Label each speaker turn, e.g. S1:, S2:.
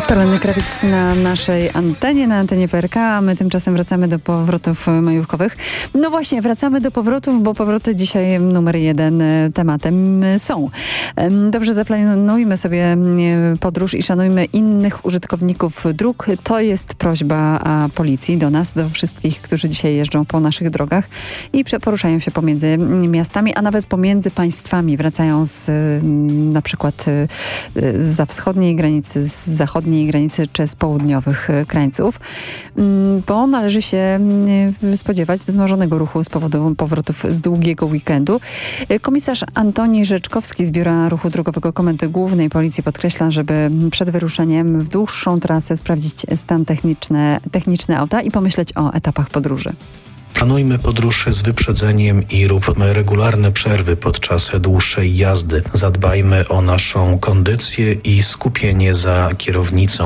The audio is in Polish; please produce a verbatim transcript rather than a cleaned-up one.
S1: To Lenny Kravitz na naszej antenie, na antenie P R K, a my tymczasem wracamy do powrotów majówkowych. No właśnie, wracamy do powrotów, bo powroty dzisiaj numer jeden tematem są. Dobrze zaplanujmy sobie podróż i szanujmy innych użytkowników dróg. To jest prośba policji do nas, do wszystkich, którzy dzisiaj jeżdżą po naszych drogach i poruszają się pomiędzy miastami, a nawet pomiędzy państwami. Wracają z na przykład zza wschodniej granicy, z zachodniej granicy czy z południowych krańców, bo należy się spodziewać wzmożonego ruchu z powodu powrotów z długiego weekendu. Komisarz Antoni Rzeczkowski z Biura Ruchu Drogowego Komendy Głównej Policji podkreśla, żeby przed wyruszeniem w dłuższą trasę sprawdzić stan techniczny, techniczny auta i pomyśleć o etapach podróży.
S2: Planujmy podróż z wyprzedzeniem i róbmy regularne przerwy podczas dłuższej jazdy. Zadbajmy o naszą kondycję i skupienie za kierownicą.